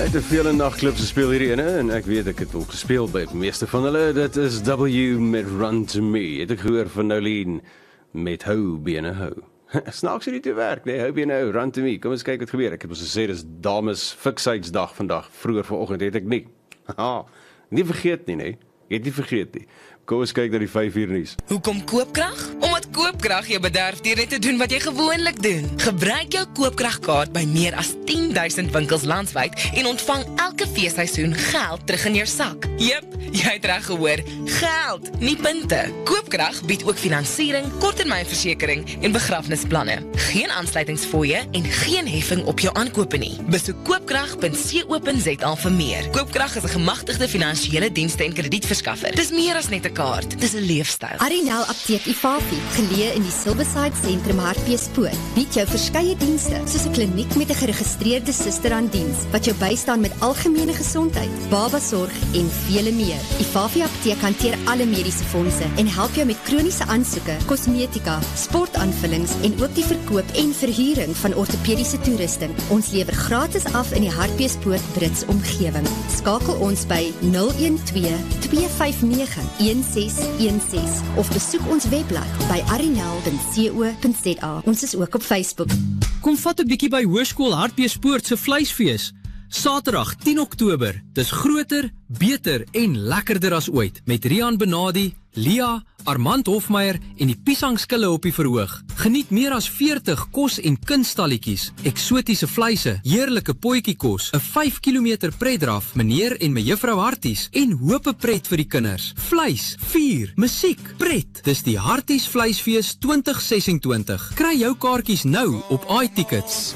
Te veel nachtclubs speel hierdie ene en ek weet ek het ook gespeel by die meeste van hulle. Dit is W met Run to Me. Het ek gehoor van Nolien met Hou Bene Hou. Snaaks hier nie te werk, nee, Hou Bene Hou, Run to Me. Kom eens kyk wat gebeur. Ek het ons gesê, dis dames fikseidsdag vandag. Vroeger vanoggend het ek nie. Nie vergeet nie, nee. Jy het nie vergeet nie. Kom eens kyk na die 5 uur nuus. Hoekom koopkrag? Omdat koopkrag jou bederf deur net te doen wat jy gewoonlik doen. Gebruik jou koopkragkaart by meer as 10,000 winkels landwyd en ontvang elke feesseisoen geld terug in jou sak. Jep, jy het reg gehoor. Geld, nie punte. Koopkrag bied ook finansiering, korttermynversekering en begrafnisplanne. Geen aansluitingsfooie en geen heffing op jou aankope nie. Besoek koopkrag.co.za vir meer. Koopkrag is 'n gemagtigde finansiële dienste en kredietverskaffer. Dis meer as net 'n kaart, dis 'n leefstyl. Arinel Apteek Ifafi, geleë in die Silverside Sentrum Hartbeespoort, bied jou verskeie dienste, soos 'n kliniek met 'n geregistreerde suster aan diens, wat jou bystaan met algemene gesondheid, babasorg en vele meer. Ifafi Apteek hanteer alle mediese fondse en help jou met kroniese aansoeke, kosmetika, sportaanvullings en ook die verkoop en verhuuring van ortopediese toerusting. Ons lewer gratis af in die Hartbeespoort Brits omgewing. Skakel ons by 012-259-1616 of besoek ons webblad by arinel.co.za. Ons is ook op Facebook. Kom vat 'n bietjie by Hoërskool Hartbeespoort se vleisfees. Saterdag 10 Oktober. Dis groter, beter en lekkerder as ooit. Met Rian Benadi, Lia, Armand Hofmeyer en die piesangskille op die verhoog. Geniet meer as 40 kos- en kunstalletjies, eksotiese vleise, heerlike potjiekos, 'n 5 km pretdraf, meneer en mejuffrou Harties en hope pret vir die kinders. Vleis, vuur, musiek, pret. Dis die Harties Vleisfees 2026. Kry jou kaartjies nou op iTickets.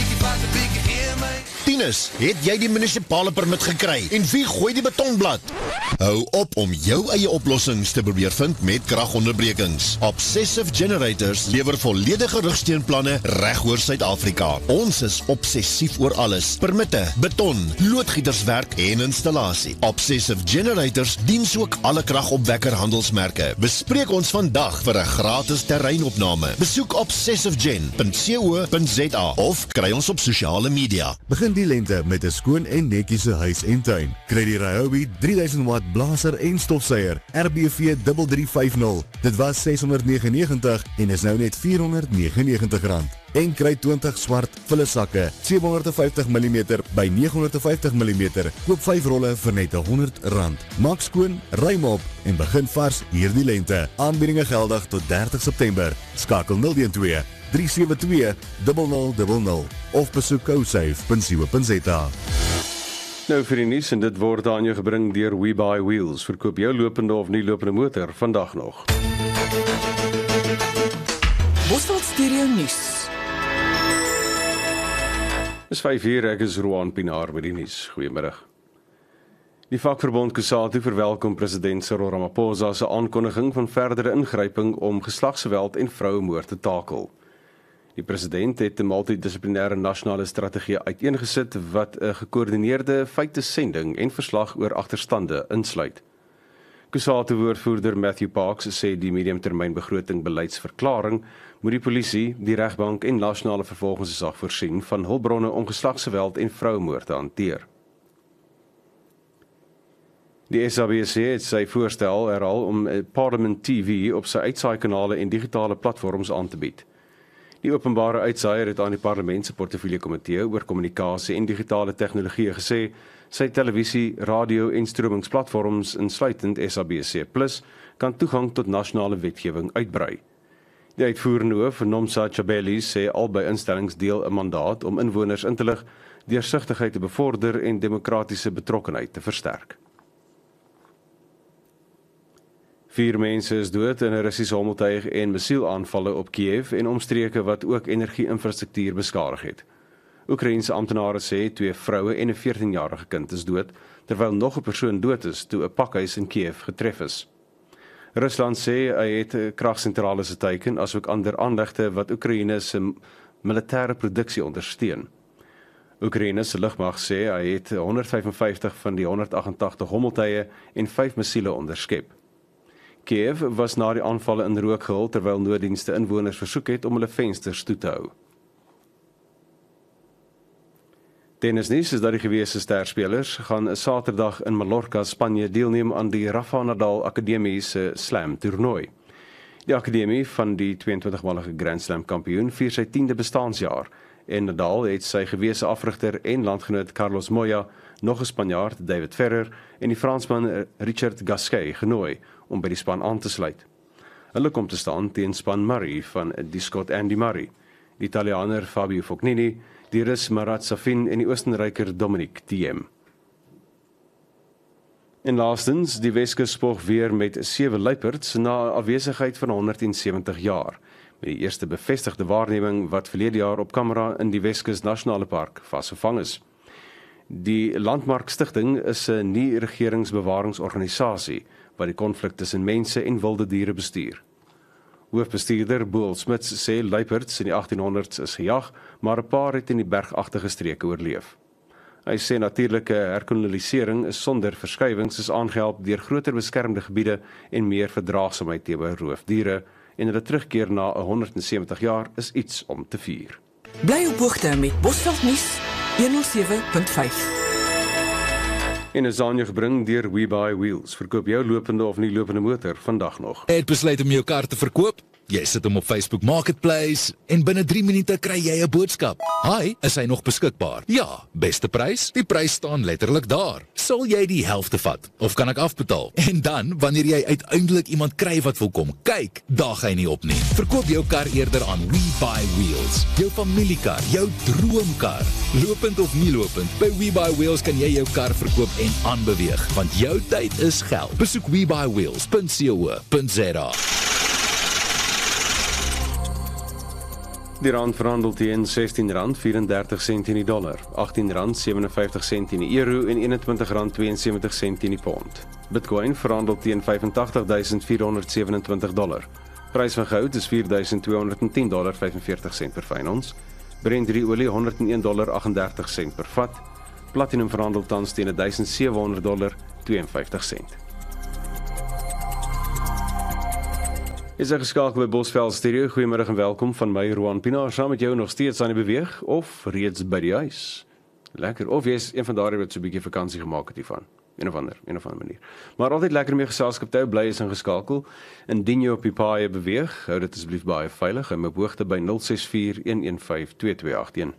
Tinus, het jy die munisipale permit gekry? En wie gooi die betonblad? Hou op om jou eie oplossings te probeer vind met kragonderbrekings. Obsessive Generators lewer volledige rugsteunplanne reg oor Suid-Afrika. Ons is obsessief oor alles. Permitte, beton, loodgieterswerk en installasie. Obsessive Generators dien ook alle kragopwekker handelsmerke. Bespreek ons vandag vir 'n gratis terreinopname. Besoek obsessivegen.co.za of kry ons op sosiale media. Begin die lente met 'n skoon en netjiese huis en tuin. Kry die Ryobi 3000 watt blaser en stofsuier RBV 3350. Dit was R699 en is nou net R499. En kry 20 swart vullesakke 750 mm by 950 mm. Koop 5 rolle vir net R100. Maak skoon, ruim op en begin vars hierdie lente. Aanbiedinge geldig tot 30 September. Skakel 012 372-0000 of besoek cosafe.co.za. Nou vir die nuus en dit word aan jou gebring deur We Buy Wheels. Verkoop jou lopende of nie lopende motor vandag nog. Bosveld Stereo Nuus. Dis 5 uur, ek is Roan Pinaar met die nuus. Goeiemiddag. Die vakverbond COSATU verwelkom president Cyril Ramaphosa se aankondiging van verdere ingryping om geslagsgeweld en vrouemoord te takel. Die president het 'n multidissiplinêre nasionale strategie uiteengesit wat 'n gekoördineerde feitesending en verslag oor agterstande insluit. COSATU-woordvoerder Matthew Parks sê die mediumtermynbegroting beleidsverklaring moet die polisie, die regbank en nasionale vervolgingsgesag voorsien van hulpbronne om geslagsgeweld en vrouemoord te hanteer. Die SABC het sy voorstel herhaal om Parliament TV op sy uitsaaikanale en digitale platforms aan te bied. Die openbare uitsaaier het aan die parlement se portefeuljekomitee oor kommunikasie en digitale tegnologie gesê sy televisie, radio en stromingsplatforms insluitend SABC+ kan toegang tot nasionale wetgewing uitbrei. Die uitvoerende hoof, Nomsa Chabeli, sê albei instellings deel 'n mandaat om inwoners in te lig, deursigtigheid te bevorder en demokratiese betrokkenheid te versterk. 4 mense is dood in 'n Russiese hommeltuig en missielaanvalle op Kiev en omstreke wat ook energie-infrastruktuur beskadig het. Oekraïense amptenare sê 2 vroue en 'n 14-jarige kind is dood, terwyl nog 'n persoon dood is toe 'n pakhuis in Kiev getref is. Rusland sê hy het kragsentrales geteken asook ander aanlegte wat Oekraïne se militêre produksie ondersteun. Oekraïne se lugmag sê hy het 155 van die 188 hommeltuie en 5 missiele onderskep. Kiev was na die aanvalle in rook gehul terwyl nooddienste inwoners versoek het om hulle vensters toe te hou. Tennisnuus is dat die gewese sterspelers gaan Saterdag in Mallorca, Spanje deelneem aan die Rafa Nadal Akademie se Slam toernooi. Die akademie van die 22-malige Grand Slam kampioen vier sy 10de bestaanjaar en Nadal het sy gewese afrigter en landgenoot Carlos Moya, nog 'n Spanjaard David Ferrer en die Fransman Richard Gasquet genooi om by die span aan te sluit. Hulle kom te staan teen span Murray van die Skot Andy Murray, die Italianer Fabio Fognini, die Rus Marat Safin en die Oostenryker Dominic Thiem. En laastens, die Weskus spog weer met 7 luiperds na 'n afwesigheid van 170 jaar, met die eerste bevestigde waarneming wat verlede jaar op kamera in die Weskus Nasionale Park vasgevang is. Die Landmark Stichting is 'n nie-regeringsbewaringsorganisasie wat die konflik tussen mense en wilde diere bestuur. Hoofbestuurder Boel Smits sê luiperds in die 1800s is gejag, maar 'n paar het in die bergagtige streke oorleef. Hy sê natuurlike herkolonisering is sonder verskywings is aangehelp deur groter beskermde gebiede en meer verdraagsaamheid teenoor roofdiere, en hulle terugkeer na 170 jaar is iets om te vier. Bly op hoogte met Bosveld nuus 107.5. En is aan jou gebring deur WeBuyWheels. Verkoop jou lopende of nie lopende motor vandag nog. Het besluit om jou kar te verkoop? Jy sit hom op Facebook Marketplace en binne 3 minute kry jy 'n boodskap. Hi, is hy nog beskikbaar? Ja, beste prys? Die prys staan letterlik daar. Sal jy die helfte vat of kan ek afbetaal? En dan, wanneer jy uiteindelik iemand kry wat wil kom kyk, daag hy nie op nie. Verkoop jou kar eerder aan WeBuyWheels. Jou familiekar, jou droomkar. Lopend of nie lopend, by WeBuyWheels kan jy jou kar verkoop en aanbeweeg, want jou tyd is geld. Besoek webuyWheels.co.za. Die rand verhandel teen R16.34 in die dollar, R18.57 in die euro en R21.72 in die pond. Bitcoin verhandel teen $85.427. Prys van goud is $4.210.45 per fyn ons. Brent olie $101.38 per vat. Platinum verhandel tans teen $1,700.52. Is geskakel by Bosveld Stereo. Goeiemiddag en welkom van my Roan Pinaar, saam met jou nog steeds aan die beweeg of reeds by die huis. Lekker, of jy is een van daardie wat so 'n bietjie vakansie gemaak het hiervan. Een of ander manier. Maar altyd lekker om jou geselskap te hou, bly is ingeskakel. Indien jy op die paaie beweeg, hou dit asseblief baie veilig en op hoogte by 064-115-2281.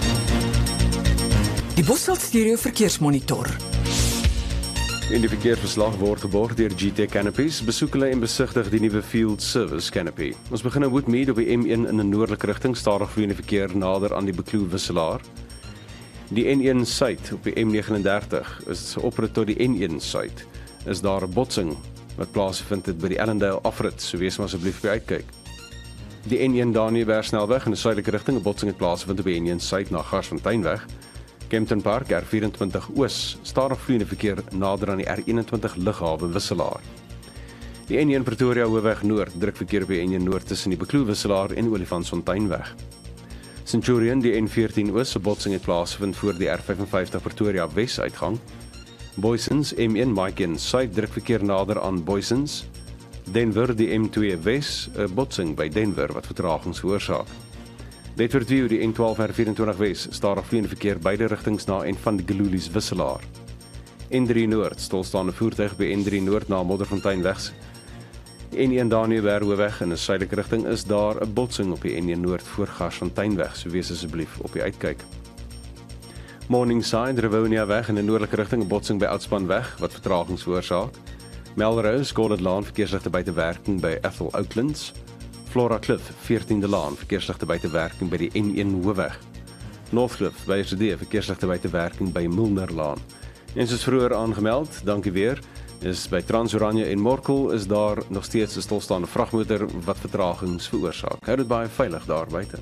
Die Bosveld Stereo verkeersmonitor. En die verkeersverslag word geborg deur GT Canopies. Besoek hulle en besigtig die nuwe Field Service Canopy. Ons begin in Woodmead op die M1 in 'n noordelike rigting, stadig vloeiende verkeer nader aan die Bekloo wisselaar. Die N1 suid op die M39 is oprit tot die N1 suid. Is daar 'n botsing wat plaasvind by die Ellendale afrit, so wees maar asseblief by uitkyk. Die N1 Daniëlberg snelweg in 'n suidelike rigting, 'n botsing het plaasvind op die N1 suid na Garsfonteinweg. Kempton Park R24 Oos, stadig vloeiende verkeer nader aan die R21 lughawe wisselaar. Die N1 Pretoria Hoofweg Noord, druk verkeer op die N1 Noord tussen die Bekloo wisselaar en Olifantsfonteinweg. Centurion, die N14 Oos, 'n botsing het plaasvind voor die R55 Pretoria Wes uitgang. Boysens, M1 Maiken Suid, druk verkeer nader aan Boysens. Denver, die M2 Wes, 'n botsing by Denver wat vertragings veroorsaak. Bedford View, die N12 R24 Wes, stadig vloeiende verkeer beide rigtings na en van die Gelulies wisselaar. N3 Noord, stilstaande voertuig by N3 Noord na Modderfonteinweg. N1 Daniëlberg Hoofweg in 'n suidelike rigting is daar 'n botsing op die N1 Noord voor Garsfonteinweg, so wees asseblief op die uitkyk. Morningside, Rivonia weg in 'n noordelike rigting, 'n botsing by Oudspanweg wat vertragings veroorsaak. Melrose, Gordon Laan, verkeersligte buite werking by Ethel Oaklands. Flora Cliff, 14de Laan, verkeersligte buite werking by die N1 Hoofweg. Northcliff, by SD, verkeersligte buite werking by Milnerlaan. En soos vroeër aangemeld, dankie weer, is by Transoranje en Morkel is daar nog steeds 'n stilstaande vragmotor wat vertragings veroorsaak. Hou dit baie veilig daar buite.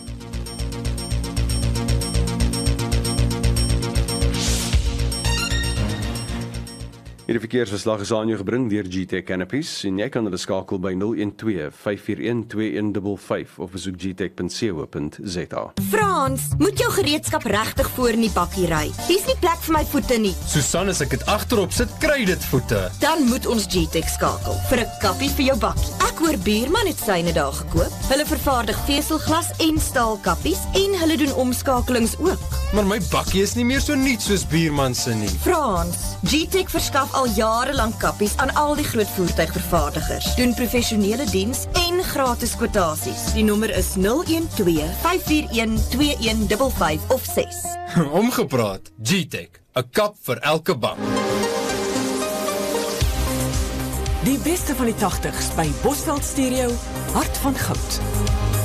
Hierdie verkeersverslag is aan jou gebring deur GT Canopies en jy kan hulle skakel by 012-541-2155 of besoek gtech.co.za. Frans, moet jou gereedskap regtig voor in die bakkie ry. Hier's nie plek vir my voete nie. Susan, as ek dit agterop sit, kry dit voete. Dan moet ons GTech skakel vir 'n kappie vir jou bakkie. Ek hoor buurman het syne daar gekoop. Hulle vervaardig veselglas en staalkappies en hulle doen omskakelings ook. Maar my bakkie is nie meer so nuut soos buurman se nie. Frans, G-Tech verskaf al jarelang kappies aan al die groot voertuigvervaardigers. Doen professionele diens en gratis kwotasies. Die nommer is 012-541-2155 of 6. Omgepraat, G-Tech, 'n kap vir elke bak. Die beste van die 80s by Bosveld Stereo, Hart van Goud.